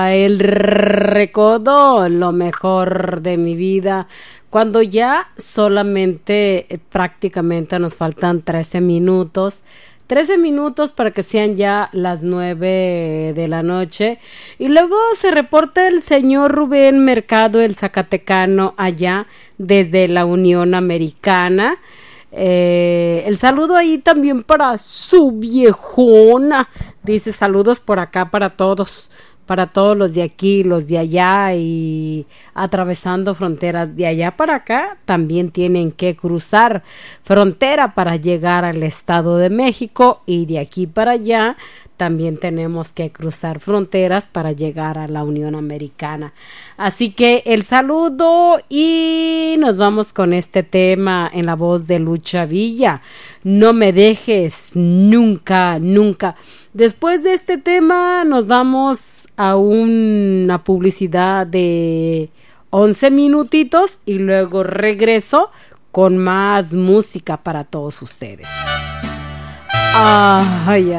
El recodo, lo mejor de mi vida, cuando ya solamente prácticamente nos faltan 13 minutos para que sean ya las 9 de la noche. Y luego se reporta el señor Rubén Mercado, el zacatecano, allá desde la Unión Americana. El saludo ahí también para su viejona. Dice saludos por acá para todos los de aquí, los de allá, y atravesando fronteras de allá para acá también tienen que cruzar frontera para llegar al Estado de México, y de aquí para allá también tenemos que cruzar fronteras para llegar a la Unión Americana. Así que el saludo, y nos vamos con este tema en la voz de Lucha Villa. No me dejes nunca, nunca. Después de este tema nos vamos a una publicidad de 11 minutitos y luego regreso con más música para todos ustedes. Ay,